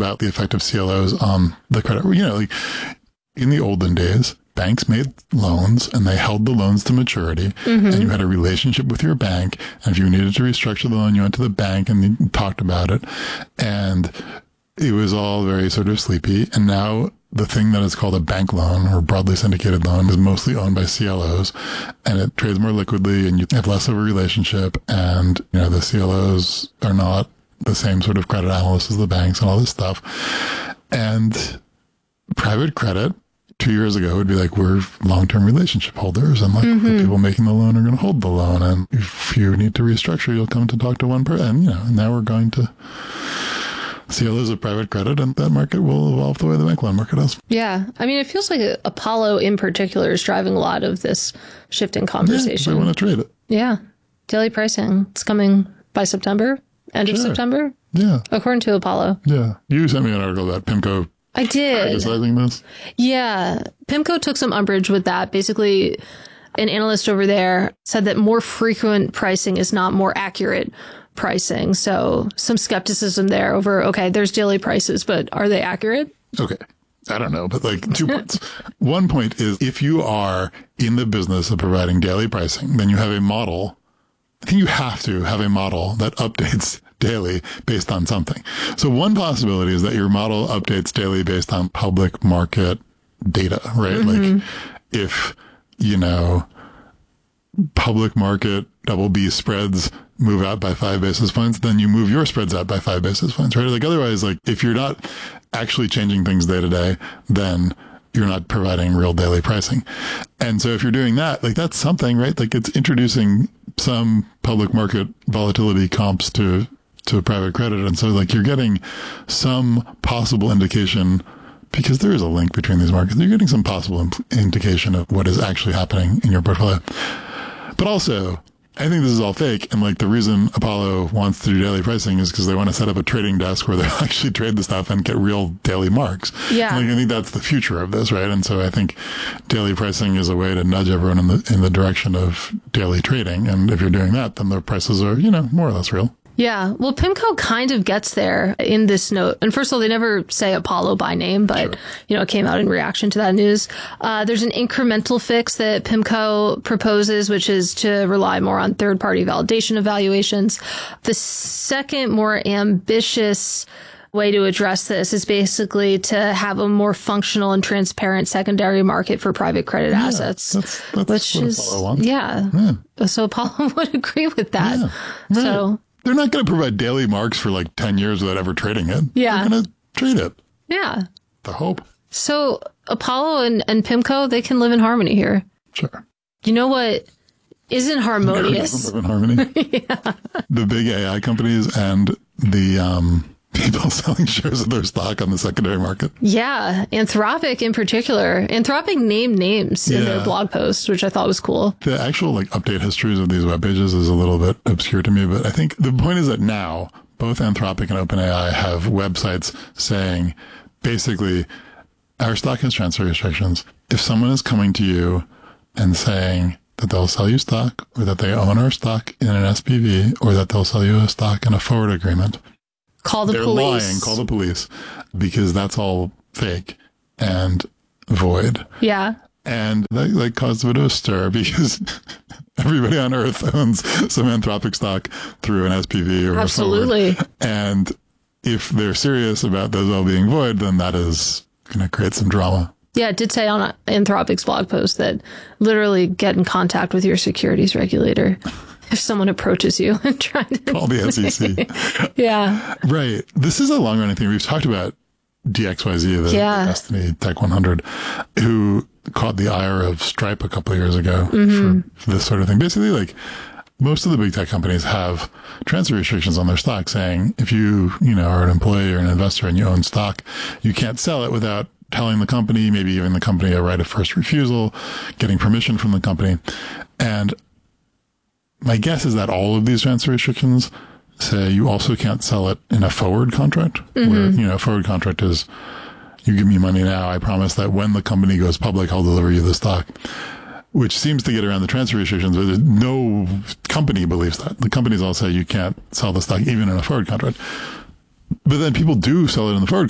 about the effect of CLOs on the credit. Like in the olden days, banks made loans and they held the loans to maturity, and you had a relationship with your bank. And if you needed to restructure the loan, you went to the bank and you talked about it. And it was all very sort of sleepy. And now the thing that is called a bank loan or broadly syndicated loan is mostly owned by CLOs, and it trades more liquidly and you have less of a relationship. And, the CLOs are not the same sort of credit analysts as the banks and all this stuff. And private credit 2 years ago would be like, we're long-term relationship holders, and like the people making the loan are going to hold the loan. And if you need to restructure, you'll come to talk to one person. And now we're going to CLOs of private credit, and that market will evolve the way the bank loan market does. Yeah. I mean, it feels like Apollo in particular is driving a lot of this shift in conversation. Yeah, they want to trade it. Yeah. Daily pricing. It's coming by September, end of September. Yeah. According to Apollo. Yeah. You sent me an article about PIMCO. I did. Criticizing this. Yeah. PIMCO took some umbrage with that. Basically, an analyst over there said that more frequent pricing is not more accurate pricing. So some skepticism there over, okay, there's daily prices, but are they accurate? Okay. I don't know, but like 2 points. One point is, if you are in the business of providing daily pricing, then you have a model. I think you have to have a model that updates daily based on something. So one possibility is that your model updates daily based on public market data, right? Like if, public market double B spreads move out by 5 basis points, then you move your spreads out by 5 basis points, right? Like otherwise, like if you're not actually changing things day to day, then you're not providing real daily pricing. And so if you're doing that, like that's something, right? Like it's introducing some public market volatility comps to private credit. And so like you're getting some possible indication, because there is a link between these markets, you're getting some possible indication of what is actually happening in your portfolio. But also, I think this is all fake. And like the reason Apollo wants to do daily pricing is because they want to set up a trading desk where they actually trade the stuff and get real daily marks. Yeah. Like, I think that's the future of this, right? And so I think daily pricing is a way to nudge everyone in the direction of daily trading. And if you're doing that, then the prices are, more or less real. Yeah. Well, PIMCO kind of gets there in this note. And first of all, they never say Apollo by name, but, it came out in reaction to that news. There's an incremental fix that PIMCO proposes, which is to rely more on third-party validation evaluations. The second, more ambitious way to address this is basically to have a more functional and transparent secondary market for private credit assets. That's which what is, Apollo wants. Yeah. So Apollo would agree with that. Yeah. Right. So they're not going to provide daily marks for like 10 years without ever trading it. Yeah. They're going to trade it. Yeah. The hope. So Apollo and PIMCO, they can live in harmony here. Sure. You know what isn't harmonious? Live in harmony. Yeah. The big AI companies and the people selling shares of their stock on the secondary market. Yeah. Anthropic in particular. Anthropic named names in their blog post, which I thought was cool. The actual like update histories of these web pages is a little bit obscure to me, but I think the point is that now both Anthropic and OpenAI have websites saying basically our stock has transfer restrictions. If someone is coming to you and saying that they'll sell you stock, or that they own our stock in an SPV, or that they'll sell you a stock in a forward agreement, Call the they're police. lying. Call the police, because that's all fake and void. Yeah. And that like caused a bit of a stir, because everybody on Earth owns some Anthropic stock through an SPV or Absolutely. a forward. And if they're serious about those all being void, then that is going to create some drama. Yeah, it did say on Anthropic's blog post that literally get in contact with your securities regulator if someone approaches you and trying to Call the SEC. Yeah. Right. This is a long running thing. We've talked about DXYZ, the Destiny Tech 100, who caught the ire of Stripe a couple of years ago for this sort of thing. Basically, like most of the big tech companies have transfer restrictions on their stock saying if you are an employee or an investor and you own stock, you can't sell it without telling the company, maybe giving the company a right of first refusal, getting permission from the company. And my guess is that all of these transfer restrictions say you also can't sell it in a forward contract, where, a forward contract is you give me money now, I promise that when the company goes public, I'll deliver you the stock, which seems to get around the transfer restrictions. But no company believes that. The companies all say you can't sell the stock even in a forward contract. But then people do sell it in the forward